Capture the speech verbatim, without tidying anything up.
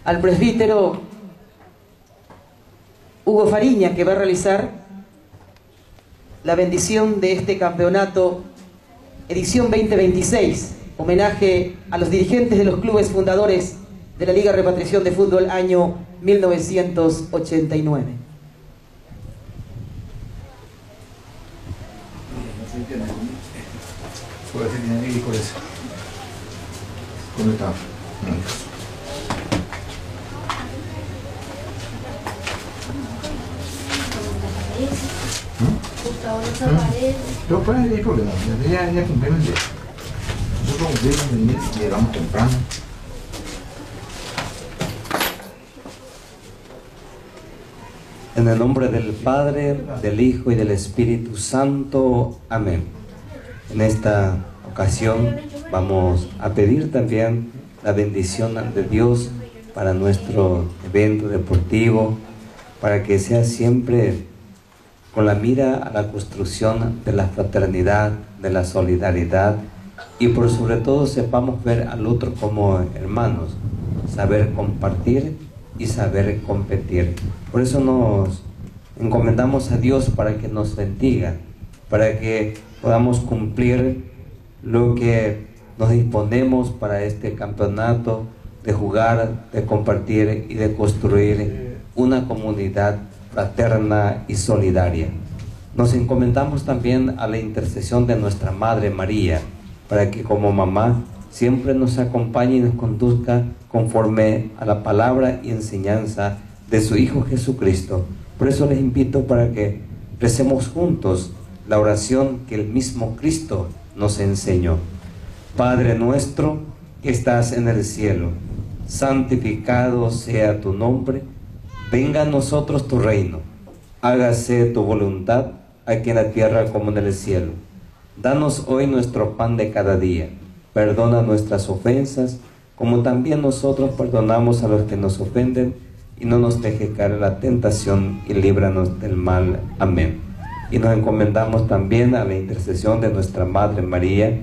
al presbítero Hugo Fariña, que va a realizar la bendición de este campeonato edición veinte veintiséis, homenaje a los dirigentes de los clubes fundadores de la Liga Repatriación de Fútbol año mil novecientos ochenta y nueve. ¿Cómo está? Yo pues no hay problema, ya, ya cumplimos el día. Nosotros cumplimos el día y llegamos temprano. En el nombre del Padre, del Hijo y del Espíritu Santo. Amén. En esta ocasión vamos a pedir también la bendición de Dios para nuestro evento deportivo, para que sea siempre con la mira a la construcción de la fraternidad, de la solidaridad, y por sobre todo sepamos ver al otro como hermanos, saber compartir y saber competir. Por eso nos encomendamos a Dios para que nos bendiga, para que podamos cumplir lo que nos disponemos para este campeonato, de jugar, de compartir y de construir una comunidad fraterna y solidaria. Nos encomendamos también a la intercesión de nuestra Madre María, para que como mamá siempre nos acompañe y nos conduzca conforme a la palabra y enseñanza de su Hijo Jesucristo. Por eso les invito para que recemos juntos la oración que el mismo Cristo nos enseñó. Padre nuestro que estás en el cielo, santificado sea tu nombre. Venga a nosotros tu reino, hágase tu voluntad, aquí en la tierra como en el cielo. Danos hoy nuestro pan de cada día, perdona nuestras ofensas, como también nosotros perdonamos a los que nos ofenden, y no nos deje caer en la tentación, y líbranos del mal. Amén. Y nos encomendamos también a la intercesión de nuestra Madre María,